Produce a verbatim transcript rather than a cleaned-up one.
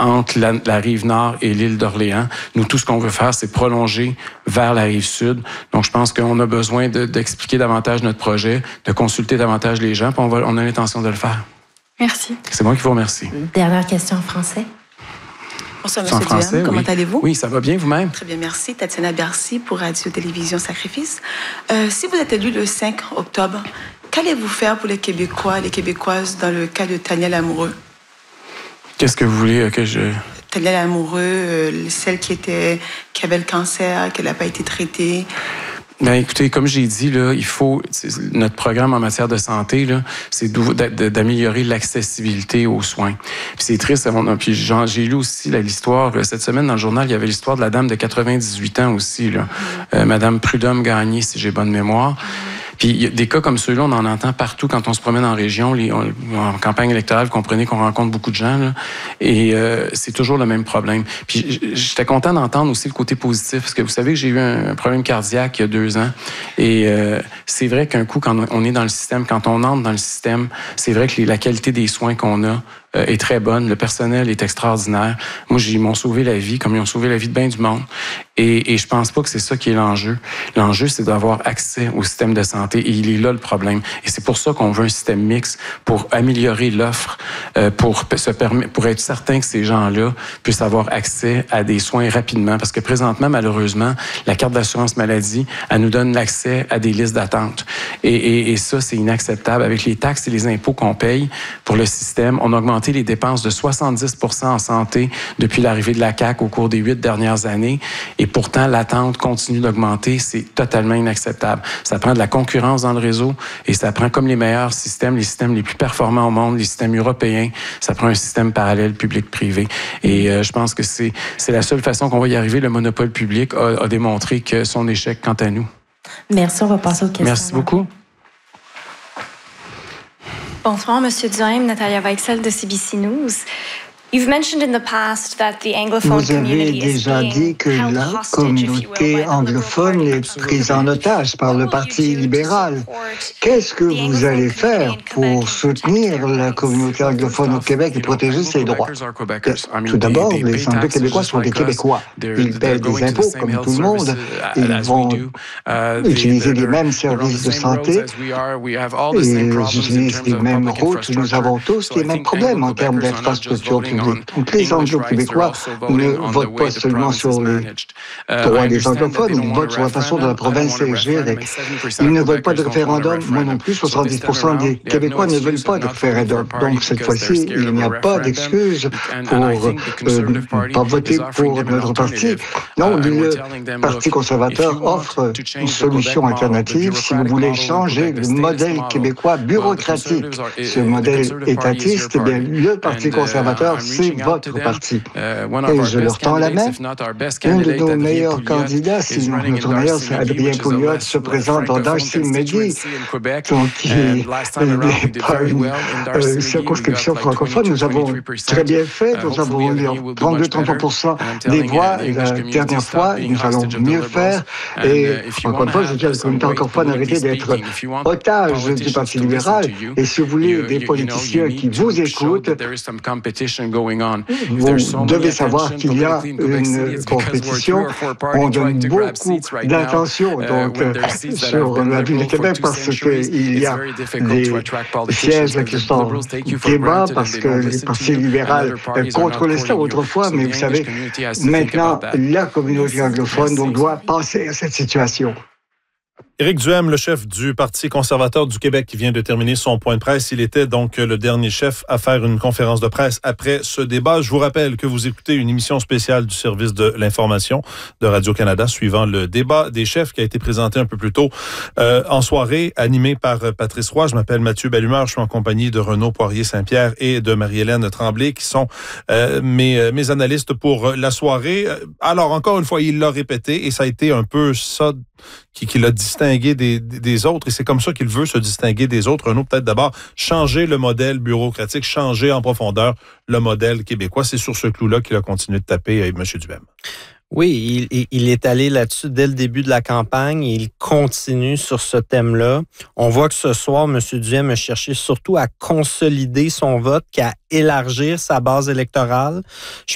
entre la, la rive nord et l'île d'Orléans. Nous, tout ce qu'on veut faire, c'est prolonger vers la rive sud. Donc, je pense qu'on a besoin de, d'expliquer davantage notre projet, de consulter davantage les gens, puis on, va, on a l'intention de le faire. Merci. C'est moi qui vous remercie. Dernière question en français. Bonsoir, M. Duhem. Comment oui. allez-vous? Oui, ça va bien, vous-même? Très bien, merci. Tatiana Bercy pour Radio-Télévision Sacrifice. Euh, si vous êtes élu le cinq octobre, qu'allez-vous faire pour les Québécois et les Québécoises dans le cas de Tania Lamoureux? Qu'est-ce que vous voulez que je... Tania Lamoureux, euh, celle qui, était, qui avait le cancer, qui n'a pas été traitée. Bien, écoutez, comme j'ai dit, là, il faut notre programme en matière de santé, là, c'est d'améliorer l'accessibilité aux soins. Puis c'est triste. On, puis j'ai lu aussi là, l'histoire cette semaine dans le journal. Il y avait l'histoire de la dame de quatre-vingt-dix-huit ans aussi, là, euh, Madame Prudhomme Gagné, si j'ai bonne mémoire. Puis il y a des cas comme ceux-là, on en entend partout quand on se promène en région, les, on, en campagne électorale, vous comprenez qu'on rencontre beaucoup de gens, là, et euh, c'est toujours le même problème. Puis j'étais content d'entendre aussi le côté positif, parce que vous savez que j'ai eu un, un problème cardiaque il y a deux ans, et euh, c'est vrai qu'un coup, quand on est dans le système, quand on entre dans le système, c'est vrai que les, la qualité des soins qu'on a euh, est très bonne, le personnel est extraordinaire. Moi, ils m'ont sauvé la vie, comme ils ont sauvé la vie de bien du monde, et, et je pense pas que c'est ça qui est l'enjeu. L'enjeu, c'est d'avoir accès au système de santé. Et il est là le problème. Et c'est pour ça qu'on veut un système mixte, pour améliorer l'offre, euh, pour, se permettre, pour être certain que ces gens-là puissent avoir accès à des soins rapidement. Parce que présentement, malheureusement, la carte d'assurance maladie, elle nous donne l'accès à des listes d'attente. Et, et, et ça, c'est inacceptable. Avec les taxes et les impôts qu'on paye pour le système, on a augmenté les dépenses de soixante-dix pour cent en santé depuis l'arrivée de la C A Q au cours des huit dernières années. Et pourtant, l'attente continue d'augmenter. C'est totalement inacceptable. Ça prend de la concurrence dans le réseau et ça prend comme les meilleurs systèmes, les systèmes les plus performants au monde, les systèmes européens, ça prend un système parallèle public-privé. Et euh, je pense que c'est, c'est la seule façon qu'on va y arriver. Le monopole public a, a démontré que son échec quant à nous. Merci, on va passer aux questions. Merci beaucoup. Bonsoir, M. Duhem, Natalia Weichsel de C B C News. You've mentioned in the past that the Anglophone Vous avez community is déjà being dit que held la hostage, if you will, by communauté the Liberal anglophone Party est from prise en otage par le Parti libéral. Qu'est-ce que vous allez faire pour soutenir la communauté anglophone au Québec et protéger ses droits? Tout d'abord, les Anglo-Québécois sont des Québécois. Ils paient des impôts comme tout le monde. Ils vont utiliser les mêmes services de santé et ils utilisent les mêmes routes. Nous avons tous les mêmes problèmes en termes d'infrastructures publiques. Donc, les Anglo-Québécois ne votent pas seulement sur les droits des anglophones, ils votent sur la façon dont la province est gérée. Ils ne veulent pas de référendum, moi non plus, soixante-dix pour cent des Québécois ne veulent pas de référendum. Donc, cette fois-ci, il n'y a pas d'excuse pour ne pas voter pour notre parti. Non, le Parti conservateur offre une solution alternative si vous voulez changer le modèle québécois bureaucratique, ce modèle étatiste, eh bien, le Parti conservateur, c'est votre parti. Et je leur tends la main. Un de nos meilleurs candidats, sinon notre meilleur, c'est Adrien Pouliot, se présente dans Darcy McGee. Donc, il n'est pas une circonscription francophone. Nous avons très bien fait. Nous avons eu trente-deux à trente-trois pour cent des voix la dernière fois. Nous allons mieux faire. Et encore une fois, je dis à la communauté anglophone, arrêtez d'être otage du Parti libéral. Et si vous voulez des politiciens qui vous écoutent, vous devez savoir qu'il y a une compétition. On donne beaucoup d'attention donc, sur la ville de Québec parce qu'il y a des sièges qui sont en débat parce que le Parti libéral contrôlait ça autrefois, mais vous savez, maintenant, la communauté anglophone donc, doit passer à cette situation. Éric Duhem, le chef du Parti conservateur du Québec, qui vient de terminer son point de presse. Il était donc le dernier chef à faire une conférence de presse après ce débat. Je vous rappelle que vous écoutez une émission spéciale du service de l'information de Radio-Canada suivant le débat des chefs qui a été présenté un peu plus tôt euh, en soirée, animé par Patrice Roy. Je m'appelle Mathieu Bellumeur. Je suis en compagnie de Renaud Poirier-Saint-Pierre et de Marie-Hélène Tremblay qui sont euh, mes, mes analystes pour la soirée. Alors, encore une fois, il l'a répété et ça a été un peu ça qui, qui l'a distingué des, des autres et c'est comme ça qu'il veut se distinguer des autres. Renaud, peut-être d'abord changer le modèle bureaucratique, changer en profondeur le modèle québécois. C'est sur ce clou-là qu'il a continué de taper, M. Duhem. Oui, il, il est allé là-dessus dès le début de la campagne et il continue sur ce thème-là. On voit que ce soir, M. Duhem a cherché surtout à consolider son vote qu'à élargir sa base électorale. Je